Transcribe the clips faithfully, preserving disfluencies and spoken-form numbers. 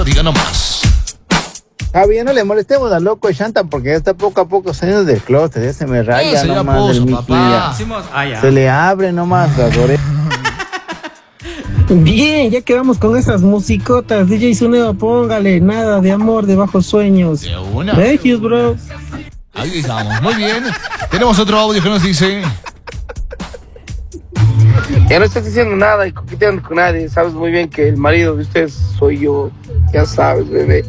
Diga nomás. Javi, no le molestemos al loco de Shanta porque ya está poco a poco saliendo del closet, ya se me raya Ese ya nomás puso, del papá. miquilla. Ah, ya. Se le abre nomás las orejas. Bien, ya quedamos con esas musicotas. D J Suneo, póngale nada de amor de bajos sueños. De una. Thank you, bro. Ahí estamos, muy bien. Tenemos otro audio que nos dice. Ya no estás diciendo nada y coqueteando con nadie. Sabes muy bien que el marido de ustedes soy yo. Ya sabes, bebé.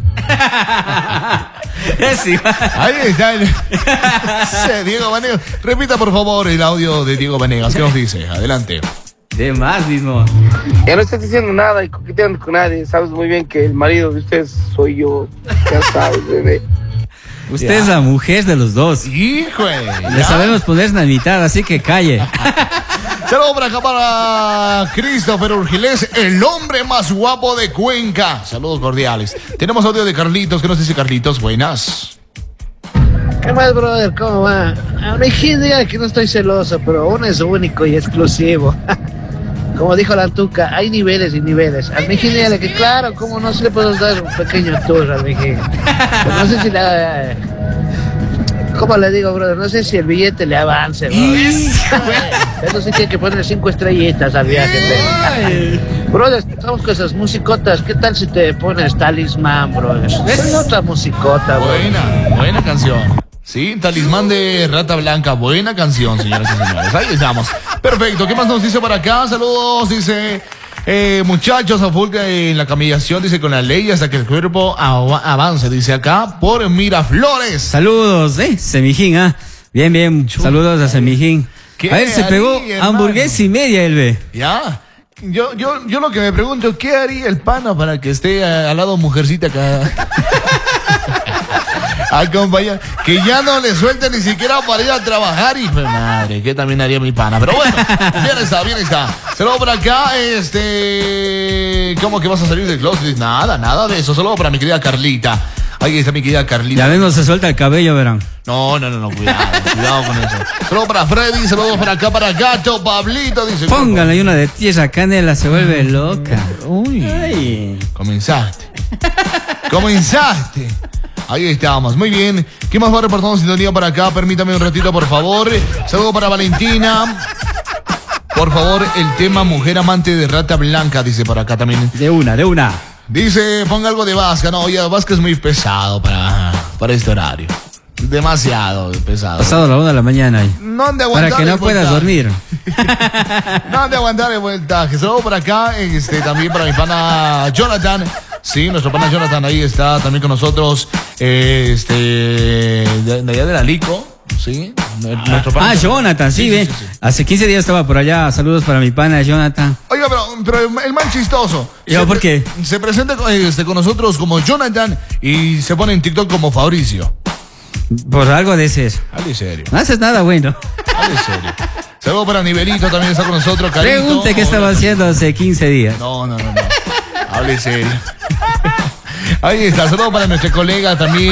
Es igual. Ahí está el... Sí, Diego Vanegas. Repita por favor el audio de Diego Vanegas. ¿Qué nos dice? Adelante. De más mismo. Ya no estás diciendo nada y coqueteando con nadie. Sabes muy bien que el marido de ustedes soy yo. Ya sabes, bebé. Usted Ya. es la mujer de los dos. Hijo. Le sabemos poner la mitad, así que calle. Saludos por acá para Christopher Urgilés, el hombre más guapo de Cuenca. Saludos cordiales. Tenemos audio de Carlitos. ¿Qué nos dice Carlitos? Buenas. ¿Qué más, brother? ¿Cómo va? A mi hija diga que no estoy celoso, pero uno es único y exclusivo. Como dijo la Tuca, hay niveles y niveles. A mi hija dígale que claro, ¿cómo no se le puedo dar un pequeño tour a mi hija? Pero no sé si la... ¿Cómo le digo, brother? No sé si el billete le avance, brother. Eso sí tiene que poner cinco estrellitas al viaje, pero... Brother, estamos con esas musicotas. ¿Qué tal si te pones Talismán, brother? Es otra musicota, brother. Buena, buena canción. Sí, Talismán de Rata Blanca. Buena canción, señoras y señores. Ahí estamos. Perfecto. ¿Qué más nos dice por acá? Saludos, dice... Eh, muchachos, a full en la camillación, dice, con la ley hasta que el cuerpo av- avance, dice acá, por Miraflores. Saludos, eh, Semijín, ah. Bien, bien. Saludos a Semijín. ¿Qué A ver, se haría, pegó hermano? hamburguesa y media, el ve. Ya. Yo, yo, yo lo que me pregunto, ¿qué haría el pana para que esté eh, al lado mujercita acá? Acompañar, que ya no le suelte ni siquiera para ir a trabajar y pues madre, que también haría mi pana, pero bueno, bien está, bien está. Saludos por acá, este, ¿cómo que vas a salir del closet? Nada, nada de eso, solo para mi querida Carlita. Ahí está mi querida Carlita. Ya ven, no se suelta el cabello, verán. No, no, no, no, cuidado, cuidado con eso. Saludos para Freddy, saludos para acá, para Gato, Pablito, dice. Póngale una de tierra canela, se vuelve loca. Uy, Ay. comenzaste. Comenzaste. Ahí estamos, muy bien. ¿Qué más va reportando sintonía para acá? Permítame un ratito, por favor. Saludo para Valentina. Por favor, el tema Mujer Amante de Rata Blanca, dice por acá también. De una, de una. Dice, ponga algo de Vasca. No, ya Vasca es muy pesado para, para este horario. Demasiado pesado. Pasado la una de la mañana ahí. No han de aguantar Para que no el puedas voltaje. dormir. No han de aguantar el voltaje. Saludo por acá, este, también para mi pana Jonathan. Sí, nuestro pana Jonathan ahí está también con nosotros. eh, Este, de, de allá de la Lico. Sí, nuestro pana. Ah, Jonathan, sí, ve. sí, sí. Hace quince días estaba por allá. Saludos para mi pana Jonathan. Oiga, pero, pero el man chistoso. ¿Y yo Se por pre- qué? Se presenta con, este, con nosotros como Jonathan y se pone en TikTok como Fabricio. Por algo de ese. Hable serio. No haces nada bueno. Hable serio. Saludos para Nivelito, también está con nosotros. Carito. Pregunte qué estaba Hola. haciendo hace quince días. No, no, no, no. Hable serio. Ahí está, saludos para nuestra colega también.